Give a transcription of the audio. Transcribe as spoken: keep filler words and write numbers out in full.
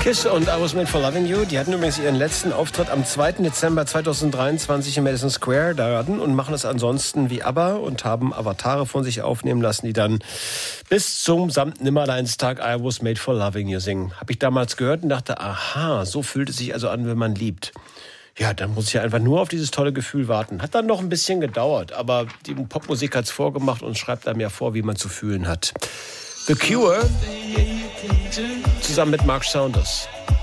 Kiss und I Was Made for Loving You. Die hatten übrigens ihren letzten Auftritt am zweiten Dezember zweitausenddreiundzwanzig im Madison Square Garden und machen es ansonsten wie ABBA und haben Avatare von sich aufnehmen lassen, die dann bis zum Samt-Nimmerleinstag I Was Made for Loving You singen. Habe ich damals gehört und dachte, aha, so fühlt es sich also an, wenn man liebt. Ja, dann muss ich ja einfach nur auf dieses tolle Gefühl warten. Hat dann noch ein bisschen gedauert, aber die Popmusik hat's vorgemacht und schreibt einem ja vor, wie man zu fühlen hat. The Cure zusammen mit Mark Saunders.